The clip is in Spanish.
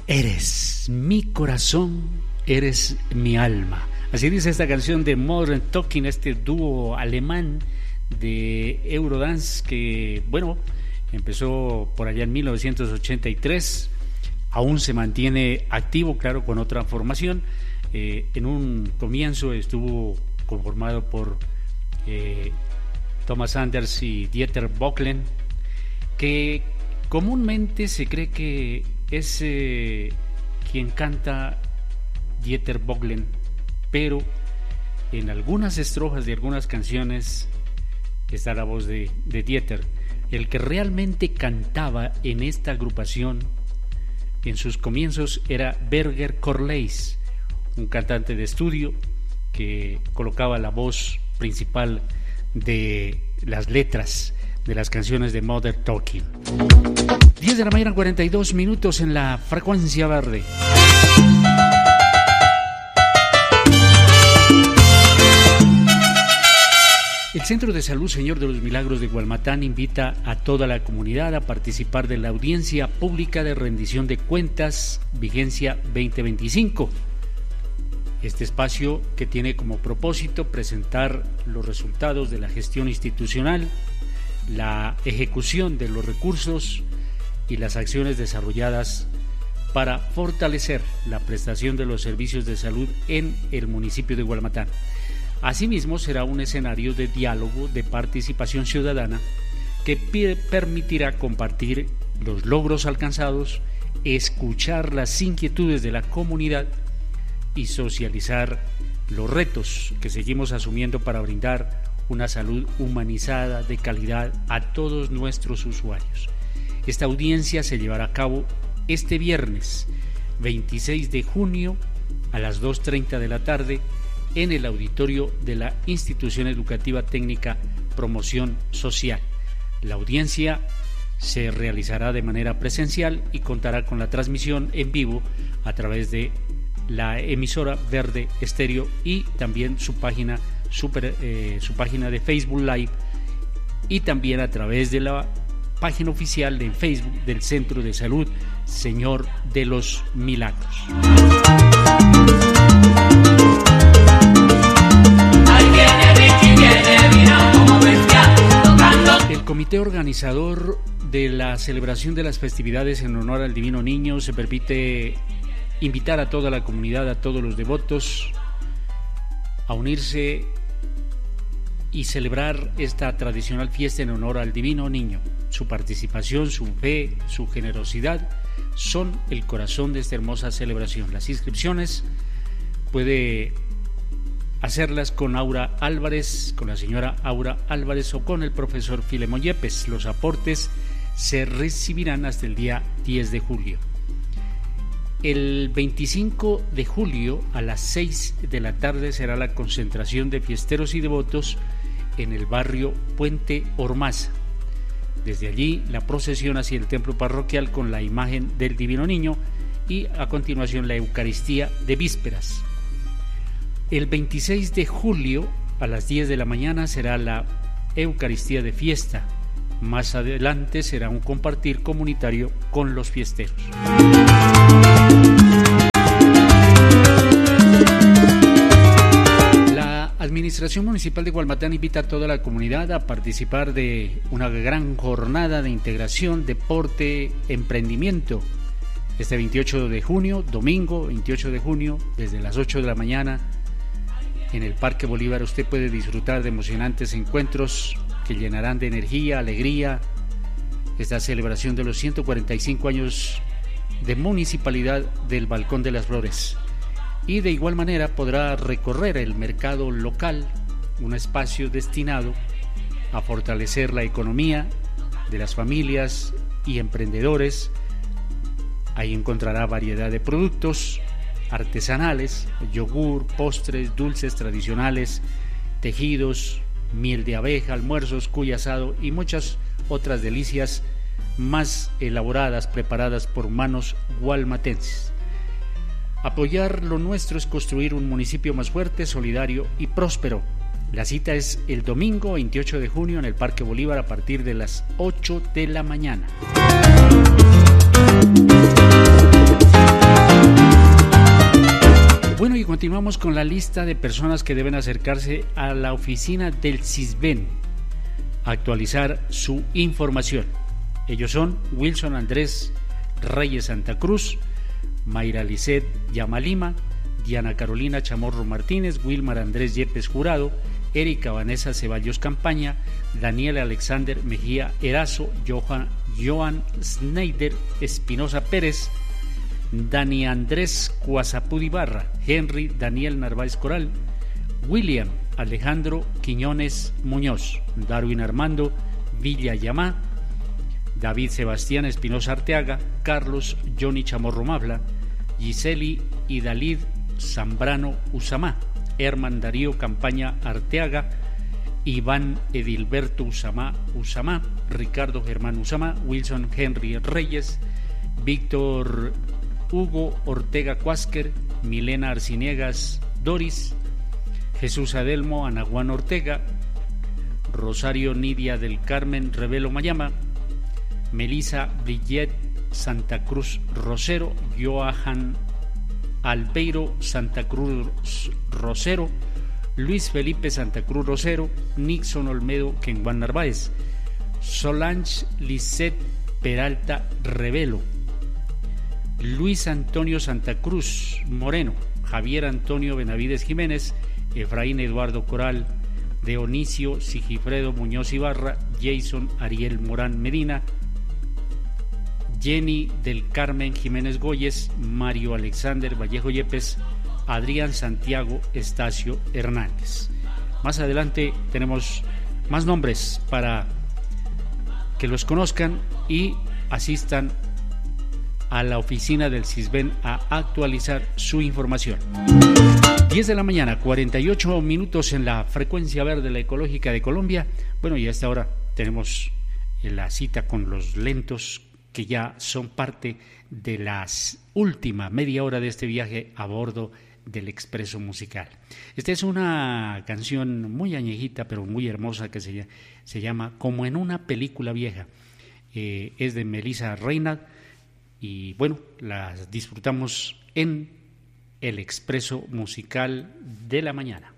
Eres mi corazón, eres mi alma. Así dice esta canción de Modern Talking, este dúo alemán de Eurodance que, bueno, empezó por allá en 1983, aún se mantiene activo, claro, con otra formación. En un comienzo estuvo conformado por Thomas Anders y Dieter Bohlen, que comúnmente se cree que es quien canta Dieter Bohlen, pero en algunas estrofas de algunas canciones está la voz de Dieter. El que realmente cantaba en esta agrupación en sus comienzos era Berger Corleis, un cantante de estudio que colocaba la voz principal de las letras de las canciones de Modern Talking. 10 de la mañana, 42 minutos en la frecuencia verde. El Centro de Salud Señor de los Milagros de Gualmatán invita a toda la comunidad a participar de la audiencia pública de rendición de cuentas vigencia 2025. Este espacio, que tiene como propósito presentar los resultados de la gestión institucional, la ejecución de los recursos y las acciones desarrolladas para fortalecer la prestación de los servicios de salud en el municipio de Gualmatán. Asimismo, será un escenario de diálogo, de participación ciudadana, que permitirá compartir los logros alcanzados, escuchar las inquietudes de la comunidad y socializar los retos que seguimos asumiendo para brindar una salud humanizada de calidad a todos nuestros usuarios. Esta audiencia se llevará a cabo este viernes 26 de junio a las 2:30 de la tarde en el auditorio de la Institución Educativa Técnica Promoción Social. La audiencia se realizará de manera presencial y contará con la transmisión en vivo a través de la emisora Verde Estéreo y también su página de Facebook Live, y también a través de la página oficial de Facebook del Centro de Salud Señor de los Milagros. El comité organizador de la celebración de las festividades en honor al Divino Niño se permite invitar a toda la comunidad, a todos los devotos, a unirse y celebrar esta tradicional fiesta en honor al Divino Niño. Su participación, su fe, su generosidad son el corazón de esta hermosa celebración. Las inscripciones puede hacerlas con Aura Álvarez, con la señora Aura Álvarez o con el profesor Filemón Yepes. Los aportes se recibirán hasta el día 10 de julio. El 25 de julio a las 6 de la tarde será la concentración de fiesteros y devotos en el barrio Puente Ormaza. Desde allí la procesión hacia el templo parroquial con la imagen del Divino Niño y a continuación la Eucaristía de vísperas. El 26 de julio a las 10 de la mañana será la Eucaristía de fiesta. Más adelante será un compartir comunitario con los fiesteros. La Administración Municipal de Gualmatán invita a toda la comunidad a participar de una gran jornada de integración, deporte, emprendimiento. Este 28 de junio, domingo 28 de junio, desde las 8 de la mañana, en el Parque Bolívar usted puede disfrutar de emocionantes encuentros que llenarán de energía, alegría, esta celebración de los 145 años de municipalidad del Balcón de las Flores. Y de igual manera podrá recorrer el mercado local, un espacio destinado a fortalecer la economía de las familias y emprendedores. Ahí encontrará variedad de productos artesanales, yogur, postres, dulces tradicionales, tejidos, miel de abeja, almuerzos, cuy asado y muchas otras delicias más elaboradas, preparadas por manos gualmatenses. Apoyar lo nuestro es construir un municipio más fuerte, solidario y próspero. La cita es el domingo 28 de junio en el Parque Bolívar a partir de las 8 de la mañana. continuamos con la lista de personas que deben acercarse a la oficina del CISBEN a actualizar su información. Ellos son Wilson Andrés Reyes Santa Cruz, Mayra Lisset Yamalima, Diana Carolina Chamorro Martínez, Wilmar Andrés Yepes Jurado, Erika Vanessa Ceballos Campaña, Daniel Alexander Mejía Erazo, Johan Schneider Espinosa Pérez, Dani Andrés Cuazapud Ibarra, Henry Daniel Narváez Coral, William Alejandro Quiñones Muñoz, Darwin Armando Villa Yamá, David Sebastián Espinosa Arteaga, Carlos Johnny Chamorro Mabla, Giseli Idalid Zambrano Usamá, Herman Darío Campaña Arteaga, Iván Edilberto Usamá, Ricardo Germán Usamá, Wilson Henry Reyes, Víctor Hugo Ortega Cuásquer, Milena Arciniegas Doris, Jesús Adelmo Anaguán Ortega, Rosario Nidia del Carmen Revelo Mayama, Melisa Brillet Santa Cruz Rosero, Johan Albeiro Santa Cruz Rosero, Luis Felipe Santa Cruz Rosero, Nixon Olmedo Kenguán Narváez, Solange Lisset Peralta Revelo, Luis Antonio Santa Cruz Moreno, Javier Antonio Benavides Jiménez, Efraín Eduardo Coral, Dionisio Sigifredo Muñoz Ibarra, Jason Ariel Morán Medina, Jenny del Carmen Jiménez Goyes, Mario Alexander Vallejo Yepes, Adrián Santiago Estacio Hernández. Más adelante tenemos más nombres para que los conozcan y asistan a la oficina del CISBEN a actualizar su información. 10 de la mañana, 48 minutos en la frecuencia verde, la ecológica de Colombia. Bueno, y a esta hora tenemos la cita con los lentos que ya son parte de la última media hora de este viaje a bordo del Expreso Musical. Esta es una canción muy añejita, pero muy hermosa, que se llama Como en una película vieja. Es de Melissa Reynald y bueno, la disfrutamos en el Expreso Musical de la mañana.